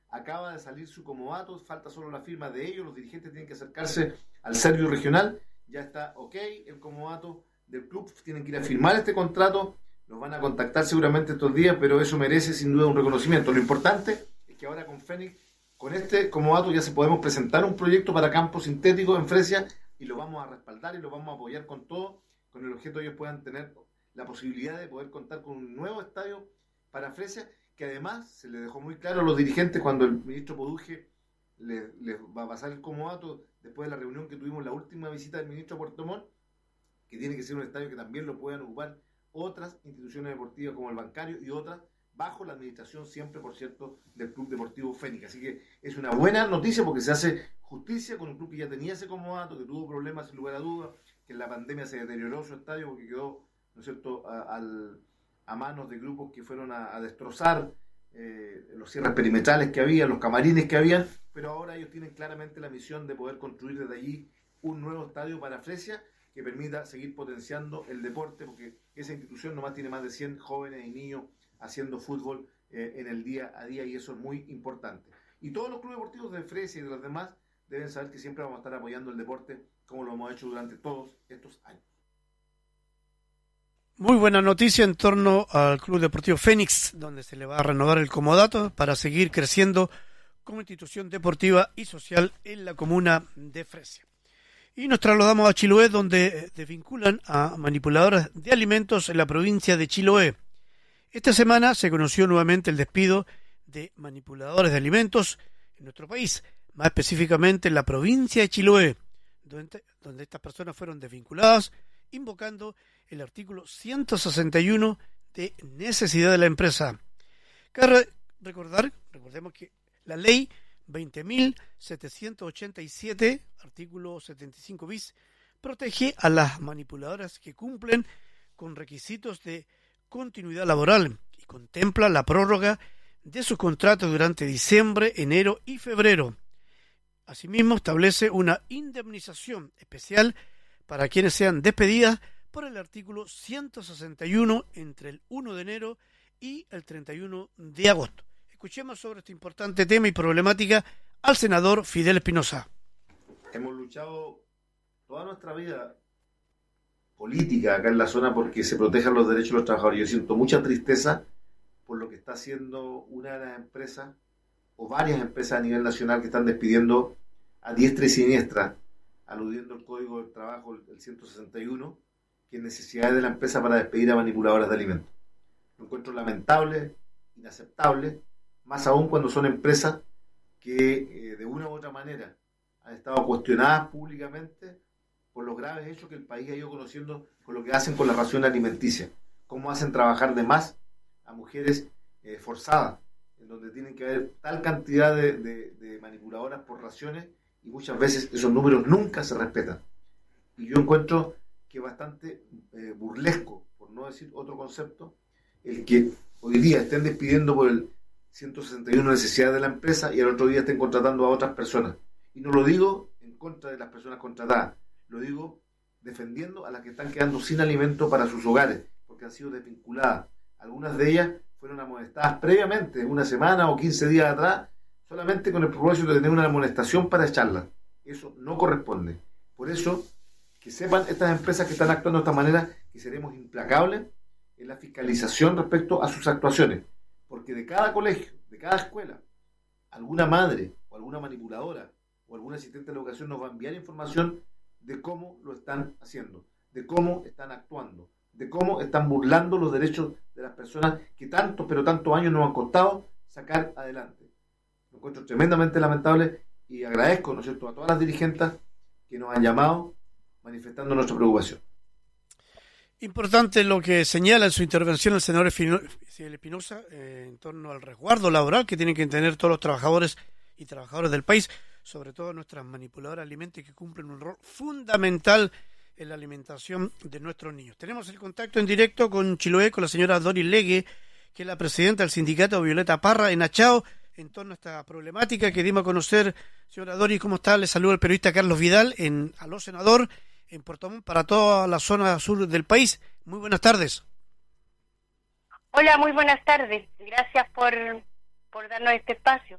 acaba de salir su comodato, falta solo la firma de ellos, los dirigentes tienen que acercarse al Servio Regional, ya está ok el comodato del club, tienen que ir a firmar este contrato, nos van a contactar seguramente estos días, pero eso merece sin duda un reconocimiento. Lo importante es que ahora con Fénix, con este comodato ya se podemos presentar un proyecto para campo sintético en Fresia y lo vamos a respaldar y lo vamos a apoyar con todo, con el objeto de que ellos puedan tener la posibilidad de poder contar con un nuevo estadio para Fresia, que además se le dejó muy claro a los dirigentes cuando el ministro Poduje les va a pasar el comodato después de la reunión que tuvimos, la última visita del ministro a Puerto Montt, que tiene que ser un estadio que también lo puedan ocupar otras instituciones deportivas como el Bancario y otras, bajo la administración siempre, por cierto, del Club Deportivo Fénix. Así que es una buena noticia porque se hace justicia con un club que ya tenía ese comodato, que tuvo problemas sin lugar a dudas, que en la pandemia se deterioró su estadio porque quedó, ¿no es cierto?, a manos de grupos que fueron a destrozar los cierres perimetrales que había, los camarines que habían, pero ahora ellos tienen claramente la misión de poder construir desde allí un nuevo estadio para Fresia que permita seguir potenciando el deporte, porque esa institución nomás tiene más de 100 jóvenes y niños haciendo fútbol en el día a día, y eso es muy importante. Y todos los clubes deportivos de Fresia y de los demás deben saber que siempre vamos a estar apoyando el deporte como lo hemos hecho durante todos estos años. Muy buena noticia en torno al Club Deportivo Fénix, donde se le va a renovar el comodato para seguir creciendo como institución deportiva y social en la comuna de Fresia. Y nos trasladamos a Chiloé, donde desvinculan a manipuladoras de alimentos en la provincia de Chiloé. Esta semana se conoció nuevamente el despido de manipuladores de alimentos en nuestro país, más específicamente en la provincia de Chiloé, donde estas personas fueron desvinculadas, invocando el artículo 161 de necesidad de la empresa. Recordemos que la ley 20.787, artículo 75 bis, protege a las manipuladoras que cumplen con requisitos de continuidad laboral y contempla la prórroga de sus contratos durante diciembre, enero y febrero. Asimismo, establece una indemnización especial para quienes sean despedidas por el artículo 161 entre el 1 de enero y el 31 de agosto. Escuchemos sobre este importante tema y problemática al senador Fidel Espinosa. Hemos luchado toda nuestra vida política acá en la zona porque se protejan los derechos de los trabajadores. Yo siento mucha tristeza por lo que está haciendo una de las empresas o varias empresas a nivel nacional que están despidiendo a diestra y siniestra, aludiendo al Código del Trabajo, el 161, que es necesidad de la empresa para despedir a manipuladoras de alimentos. Lo encuentro lamentable, inaceptable, más aún cuando son empresas que de una u otra manera han estado cuestionadas públicamente por los graves hechos que el país ha ido conociendo con lo que hacen con la ración alimenticia, cómo hacen trabajar de más a mujeres forzadas, en donde tienen que haber tal cantidad de manipuladoras por raciones y muchas veces esos números nunca se respetan. Y yo encuentro que es bastante burlesco, por no decir otro concepto, el que hoy día estén despidiendo por el 161 necesidad de la empresa y al otro día estén contratando a otras personas. Y no lo digo en contra de las personas contratadas, lo digo defendiendo a las que están quedando sin alimento para sus hogares, porque han sido desvinculadas. Algunas de ellas fueron amonestadas previamente, una semana o 15 días atrás, solamente con el propósito de tener una amonestación para echarlas. Eso no corresponde. Por eso, que sepan estas empresas que están actuando de esta manera, que seremos implacables en la fiscalización respecto a sus actuaciones, porque de cada colegio, de cada escuela, alguna madre o alguna manipuladora o algún asistente de la educación nos va a enviar información de cómo lo están haciendo, de cómo están actuando, de cómo están burlando los derechos de las personas que tantos, pero tantos años nos han costado sacar adelante. Lo encuentro tremendamente lamentable y agradezco, ¿no es cierto?, a todas las dirigentes que nos han llamado manifestando nuestra preocupación. Importante lo que señala en su intervención el senador Fidel Espinosa en torno al resguardo laboral que tienen que tener todos los trabajadores y trabajadoras del país, sobre todo nuestras manipuladoras de alimentos que cumplen un rol fundamental en la alimentación de nuestros niños. Tenemos el contacto en directo con Chiloé, con la señora Doris Legue, que es la presidenta del sindicato Violeta Parra en Achao, en torno a esta problemática que dimos a conocer. Señora Doris, ¿cómo está? Le saluda el periodista Carlos Vidal en Aló Senador, en Puerto Montt, para toda la zona sur del país. Muy buenas tardes. Hola, muy buenas tardes. Gracias por darnos este espacio.